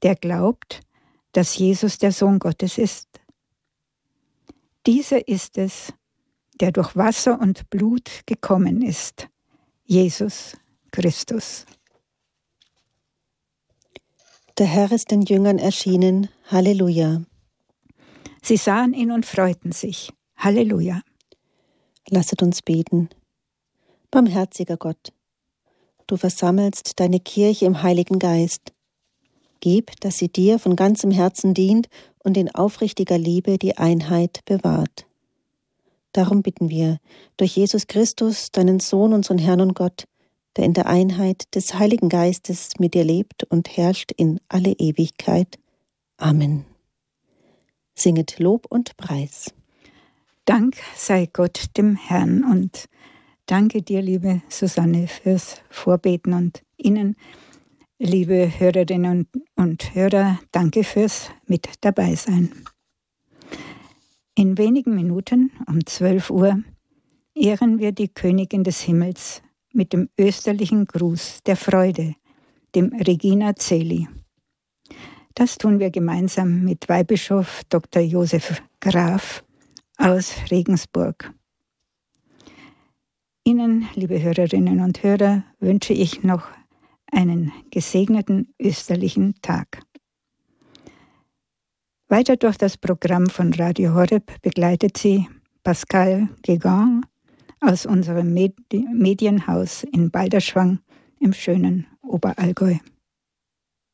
der glaubt, dass Jesus der Sohn Gottes ist. Dieser ist es, der durch Wasser und Blut gekommen ist, Jesus Christus. Der Herr ist den Jüngern erschienen. Halleluja. Sie sahen ihn und freuten sich. Halleluja. Lasset uns beten. Barmherziger Gott, du versammelst deine Kirche im Heiligen Geist. Gib, dass sie dir von ganzem Herzen dient und in aufrichtiger Liebe die Einheit bewahrt. Darum bitten wir, durch Jesus Christus, deinen Sohn, unseren Herrn und Gott, der in der Einheit des Heiligen Geistes mit dir lebt und herrscht in alle Ewigkeit. Amen. Singet Lob und Preis. Dank sei Gott dem Herrn und danke dir, liebe Susanne, fürs Vorbeten und Ihnen, liebe Hörerinnen und Hörer, danke fürs Mit dabei sein. In wenigen Minuten um 12 Uhr ehren wir die Königin des Himmels mit dem österlichen Gruß der Freude, dem Regina Coeli. Das tun wir gemeinsam mit Weihbischof Dr. Josef Graf aus Regensburg. Ihnen, liebe Hörerinnen und Hörer, wünsche ich noch einen gesegneten österlichen Tag. Weiter durch das Programm von Radio Horeb begleitet Sie Pascal Guégan aus unserem Medienhaus in Balderschwang im schönen Oberallgäu.